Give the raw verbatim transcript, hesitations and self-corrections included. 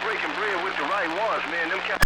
breaking bread with the right ones, man. Them cats